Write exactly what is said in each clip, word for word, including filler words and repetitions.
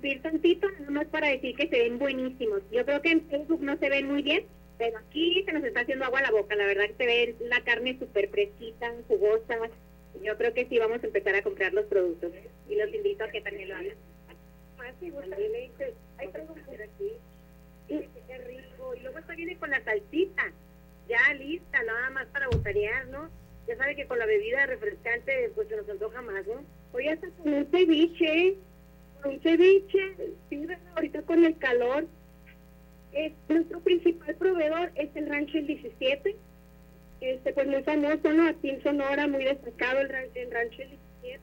interrumpir tantito, nada más para decir que se ven buenísimos. Yo creo que en Facebook no se ven muy bien, pero aquí se nos está haciendo agua a la boca. La verdad que se ve la carne súper fresquita, jugosa. Yo creo que sí vamos a empezar a comprar los productos. Y los invito a que también lo hagan. Más si gusta, le dices, hay productos aquí. Y qué rico. Y luego esta viene con la salsita, ya lista, nada más para botanear, ¿no? Ya sabe que con la bebida refrescante, pues se nos antoja más, ¿no? Hoy hasta con un ceviche, con un ceviche, sí, ahorita con el calor. Es, nuestro principal proveedor es el Rancho El diecisiete, este, pues muy famoso, ¿no? Aquí en Sonora, muy destacado el, el Rancho El diecisiete.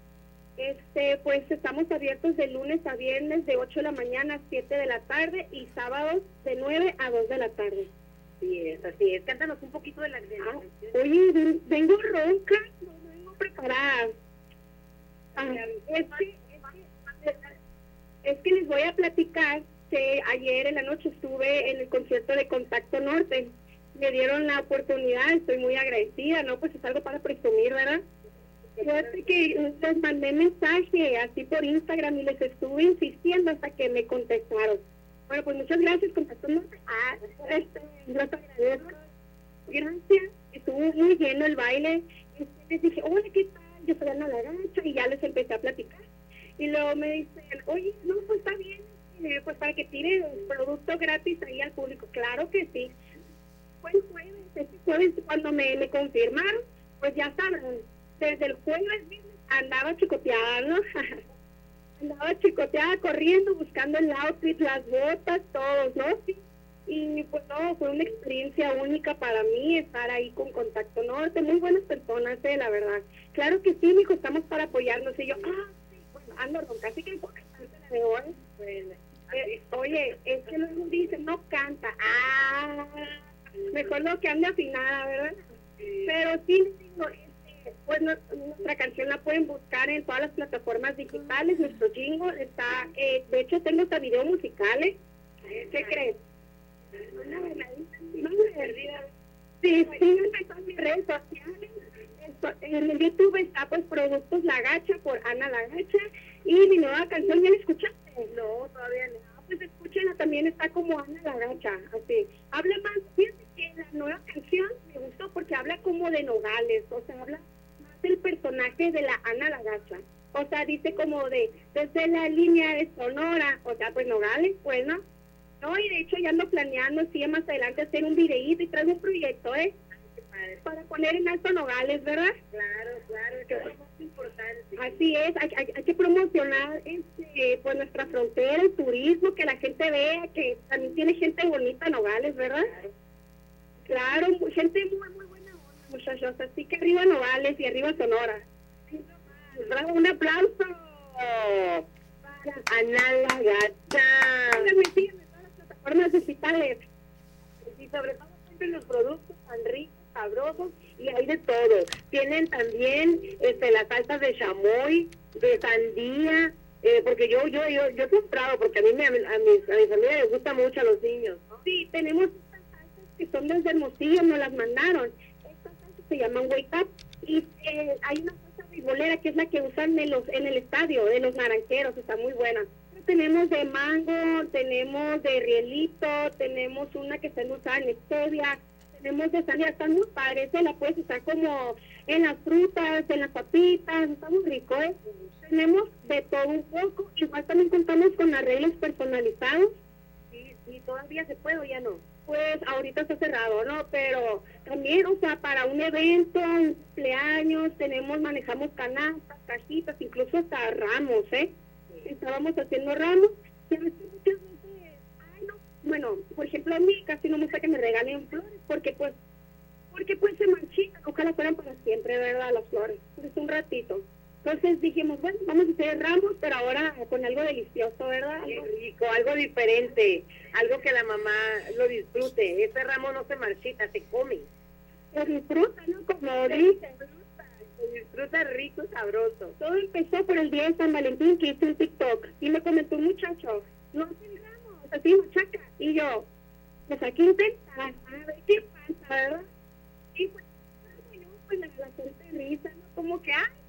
Este, pues estamos abiertos de lunes a viernes de ocho de la mañana a siete de la tarde y sábados de nueve a dos de la tarde. Sí, es así es. Cántanos un poquito de la... De la ah, oye, vengo ronca, no vengo preparada. Ah, es, que, es, que, es que les voy a platicar que ayer en la noche estuve en el concierto de Contacto Norte. Me dieron la oportunidad, estoy muy agradecida, ¿no? Pues es algo para presumir, ¿verdad? Fíjate que les mandé mensaje así por Instagram y les estuve insistiendo hasta que me contestaron. Bueno, pues muchas gracias, Contacto Norte. Ah, este, yo te agradezco. Gracias, estuvo muy lleno el baile. Este, les dije, hola, ¿qué tal? Yo soy Ana La Gacha y ya les empecé a platicar. Y luego me dicen, oye, no, pues está bien, eh, pues para que tire el producto gratis ahí al público. Claro que sí. Fue el jueves, este jueves cuando me, me confirmaron, pues ya saben, desde el jueves andaba chicoteada, ¿no? Andaba chicoteada, corriendo, buscando el outfit, las botas, todos, ¿no? Sí. Y pues no, fue una experiencia única para mí estar ahí con Contacto Norte, muy buenas personas, eh, la verdad. Claro que sí, mijo, estamos para apoyarnos. Y yo, ah, sí, bueno, ando ronca, así que importante la de hoy. Bueno, eh, oye, es que luego dicen, no canta, ah, mejor lo que ande afinada, ¿verdad? Sí. Pero sí, digo, este, pues no, nuestra canción la pueden buscar en todas las plataformas digitales, nuestro jingle está, eh, de hecho tengo hasta video musicales, ¿qué crees? Una bailadita, no me perdida. Sí, sí, en mis redes sociales. En el YouTube está pues Productos La Gacha por Ana La Gacha. Y mi nueva canción, ¿ya la escuchaste? No, todavía no. Pues escúchenla, también está como Ana La Gacha. Así. Habla más, fíjate que la nueva canción me gustó porque habla como de Nogales. O sea, habla más del personaje de la Ana La Gacha. O sea, dice como de, desde la línea de Sonora. O sea, pues Nogales, pues, ¿no? No, y de hecho ya ando planeando, sí, más adelante hacer un videíto y traigo un proyecto, ¿eh? Ay, para poner en alto Nogales, ¿verdad? Claro, claro, que es lo más importante. Así es, hay, hay, hay que promocionar este, pues nuestra frontera, el turismo, que la gente vea que también tiene gente bonita Nogales, ¿verdad? Claro, claro, gente muy, muy buena onda, muchachos, así que arriba Nogales y arriba Sonora. ¿Verdad? Un aplauso para Ana La Gacha. Plataformas digitales y sobre todo siempre los productos tan ricos, sabrosos y hay de todo. Tienen también este las salsas de chamoy, de sandía, eh, porque yo yo yo yo he comprado porque a mí me, a, mis, a mi familia les gusta mucho a los niños, ¿no? Sí, tenemos estas salsas que son desde Hermosillo, nos las mandaron. Estas salsas se llaman Wake Up y eh, hay una salsa beisbolera que es la que usan en los en el estadio de los Naranjeros, está muy buena. Tenemos de mango, tenemos de rielito, tenemos una que está usada en stevia, tenemos de sandía, están muy padres, se la puedes usar como en las frutas, en las papitas, está muy rico, ¿eh? Tenemos de todo un poco, igual también contamos con arreglos personalizados. Sí, sí, todavía se puede o ya no. Pues ahorita está cerrado, ¿no? Pero también, o sea, para un evento, un cumpleaños, tenemos, manejamos canastas, cajitas, incluso hasta ramos, ¿eh? Estábamos haciendo ramos, pero es que muchas veces, ay no, bueno, por ejemplo a mí casi no me gusta que me regalen flores, porque pues, porque pues se marchitan, ojalá fueran para siempre, ¿verdad? Las flores, pues un ratito. Entonces dijimos, bueno, vamos a hacer ramos, pero ahora con algo delicioso, ¿verdad? Qué rico, algo diferente, algo que la mamá lo disfrute. Ese ramo no se marchita, se come. Se disfruta, ¿no? Como dice. Se disfruta rico, sabroso. Todo empezó por el día de San Valentín que hice un TikTok y me comentó un muchacho, no hacemos así machaca. Y yo, pues aquí intentar, a ver qué pasa, ¿verdad? Y pues, bueno, pues la, la gente risa, ¿no? Como que, ay,